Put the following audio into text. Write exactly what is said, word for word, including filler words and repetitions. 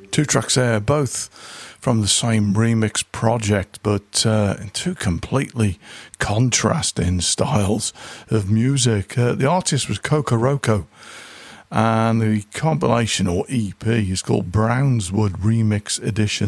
Two tracks there, both from the same remix project, but uh, in two completely contrasting styles of music. Uh, the artist was Kokoroko, and the compilation or E P is called Brownswood Remix Edition.